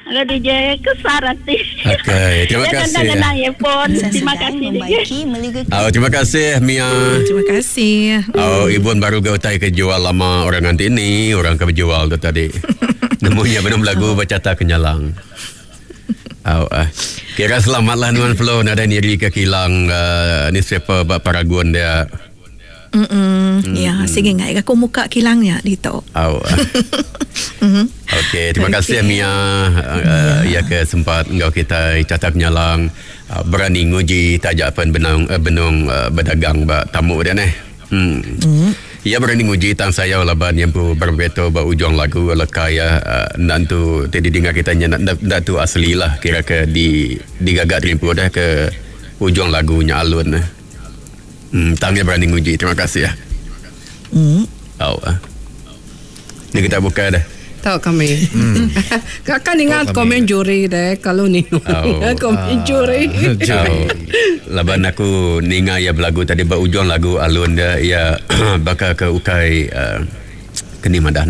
DJ kesarati. Okey, terima kasih. Jangan pun. Terima kasih. Terima kasih Mia. Terima kasih. Ibu baru gautai kejual lama orang nanti ni, orang kejual tu tadi. Namanya belum lagu bercata kenyalang. Kira selamatlah Nuan Flo nada niri ke kilang ni siapa Paragon dia. Ya, sige nga aku muka kilangnya dito. Okey, terima kasih Mia ya ke sempat engkau kita cata kenyalang berani nguji tajapan benung berdagang tamu dia ni. Ia berani nguji tang saya laban yang berbeto ba ujung lagu lekaya nantu tadi dengar kita ndak tu asli lah kira ke di gagak rimpu dah ke ujung lagunya alun. Tangnya berani nguji. Terima kasih ya. Ni kita buka dah. Tahu kami. Kakak ingat komen juri deh kalau ni. Komen juri. Laban aku ninga ya belagu tadi ba ujung lagu alun dia ya bakal ke ukai keni madah.